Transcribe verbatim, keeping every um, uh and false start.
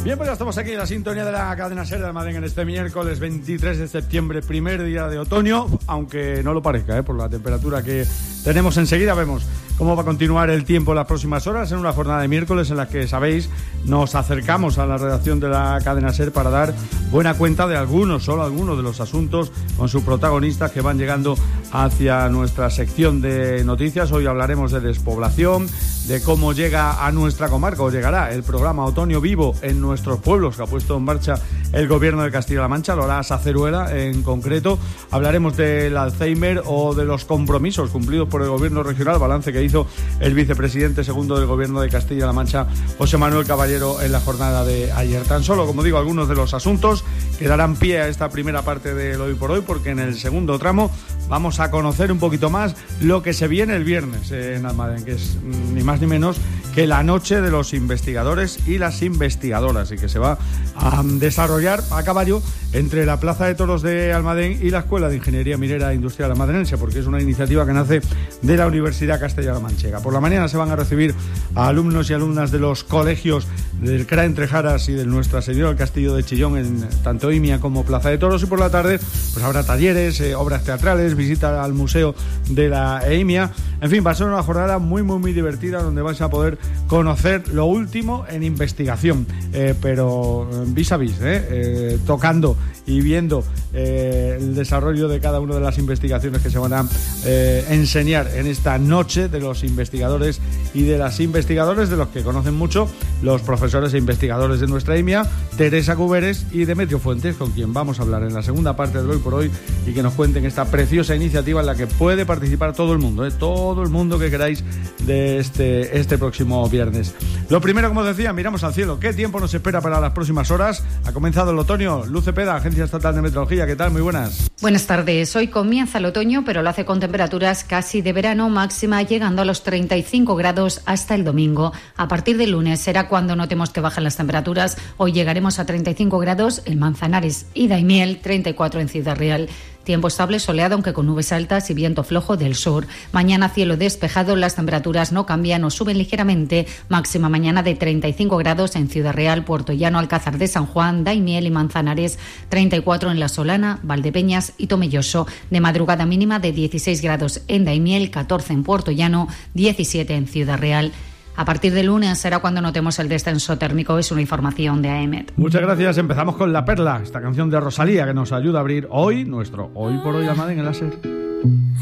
Bien, pues ya estamos aquí en la sintonía de la cadena SER de Almadén en este miércoles veintitrés de septiembre, primer día de otoño, aunque no lo parezca, ¿eh? Por la temperatura que tenemos. Enseguida vemos cómo va a continuar el tiempo en las próximas horas, en una jornada de miércoles en la que, sabéis, nos acercamos a la redacción de la cadena SER para dar buena cuenta de algunos, solo algunos de los asuntos con sus protagonistas que van llegando hacia nuestra sección de noticias. Hoy hablaremos de despoblación, de cómo llega a nuestra comarca, o llegará el programa Otoño Vivo en nuestros pueblos que ha puesto en marcha el gobierno de Castilla-La Mancha, lo hará Saceruela en concreto. Hablaremos del Alzheimer o de los compromisos cumplidos por el gobierno regional, balance que hizo el vicepresidente segundo del gobierno de Castilla-La Mancha, José Manuel Caballero, en la jornada de ayer. Tan solo, como digo, algunos de los asuntos que darán pie a esta primera parte del Hoy por Hoy, porque en el segundo tramo vamos a conocer un poquito más lo que se viene el viernes en Almadén, que es ni más ni menos que la noche de los investigadores y las investigadoras, y que se va a desarrollar a caballo entre la Plaza de Toros de Almadén y la Escuela de Ingeniería Minera Industrial Almadenense, porque es una iniciativa que nace de la Universidad Castellana Manchega. Por la mañana se van a recibir a alumnos y alumnas de los colegios del C R A Entre Jaras y del Nuestra Señora del Castillo de Chillón en tanto Imia como Plaza de Toros, y por la tarde pues habrá talleres, eh, obras teatrales, visita al Museo de la EIMIA. En fin, va a ser una jornada muy, muy, muy divertida donde vais a poder conocer lo último en investigación, eh, pero vis a vis, eh, eh, tocando y viendo eh, el desarrollo de cada una de las investigaciones que se van a eh, enseñar en esta noche de los investigadores y de las investigadoras, de los que conocen mucho los profesores e investigadores de nuestra EIMIA, Teresa Cuberes y Demetrio Fuentes, con quien vamos a hablar en la segunda parte de Hoy por Hoy, y que nos cuenten esta preciosa iniciativa en la que puede participar todo el mundo, ¿eh? todo el mundo que queráis, de este, este próximo viernes. Lo primero, como os decía, miramos al cielo. ¿Qué tiempo nos espera para las próximas horas? Ha comenzado el otoño. Luz Cepeda, Agencia Estatal de Meteorología, ¿qué tal? Muy buenas. Buenas tardes. Hoy comienza el otoño, pero lo hace con temperaturas casi de verano, máxima llegando a los treinta y cinco grados hasta el domingo. A partir del lunes será cuando notemos que bajan las temperaturas. Hoy llegaremos a treinta y cinco grados en Manzanares y Daimiel, treinta y cuatro en Ciudad Real. Tiempo estable, soleado, aunque con nubes altas y viento flojo del sur. Mañana cielo despejado, las temperaturas no cambian o suben ligeramente. Máxima mañana de treinta y cinco grados en Ciudad Real, Puerto Llano, Alcázar de San Juan, Daimiel y Manzanares, treinta y cuatro en La Solana, Valdepeñas y Tomelloso. De madrugada mínima de dieciséis grados en Daimiel, catorce en Puerto Llano, diecisiete en Ciudad Real. A partir de lunes será cuando notemos el descenso térmico. Es una información de A E M E T. Muchas gracias. Empezamos con La Perla, esta canción de Rosalía que nos ayuda a abrir hoy nuestro Hoy por Hoy Almadén en la SER.